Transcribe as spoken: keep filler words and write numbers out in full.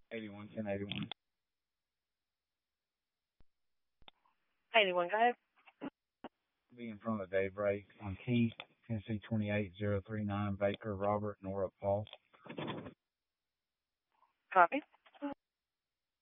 eighty-one ten eighty-one. eighty-one, go ahead. Be in front of Daybreak on Keith, Tennessee twenty-eight zero three nine, Baker, Robert, Nora, Paul. Copy.